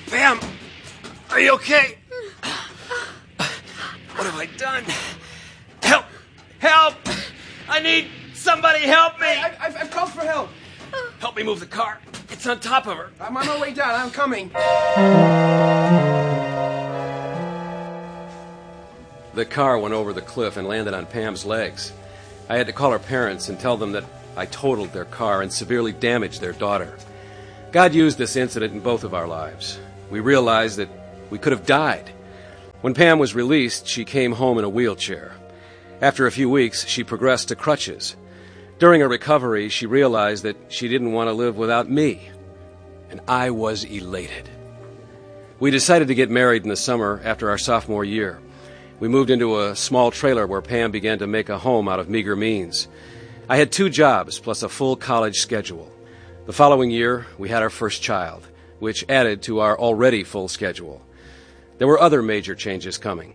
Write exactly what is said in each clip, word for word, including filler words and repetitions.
Pam, are you okay? What have I done? Help! Help! I need somebody help me! I, I've, I've called for help. Help me move the car. It's on top of her. I'm on my way down. I'm coming. The car went over the cliff and landed on Pam's legs. I had to call her parents and tell them that I totaled their car and severely damaged their daughter. God used this incident in both of our lives. We realized that we could have died. When Pam was released, she came home in a wheelchair. After a few weeks, she progressed to crutches. During her recovery, she realized that she didn't want to live without me, and I was elated. We decided to get married in the summer after our sophomore year. We moved into a small trailer where Pam began to make a home out of meager means. I had two jobs plus a full college schedule. The following year, we had our first child, which added to our already full schedule. There were other major changes coming.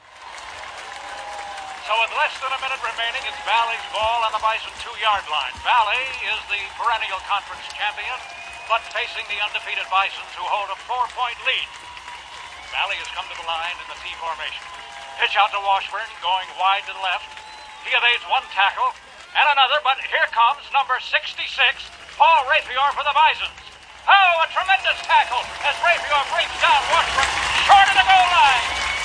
So with less than a minute remaining, it's Valley's ball on the Bison two-yard line. Valley is the perennial conference champion, but facing the undefeated Bisons who hold a four-point lead. Valley has come to the line in the T formation. Pitch out to Washburn, going wide to the left. He evades one tackle and another, but here comes number sixty-six, Paul Rapior for the Bisons. Oh, a tremendous tackle as Rapior brings down Washburn short of the goal line.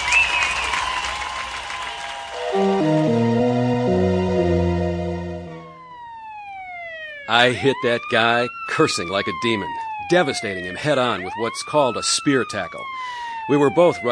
I hit that guy cursing like a demon, devastating him head on with what's called a spear tackle. We were both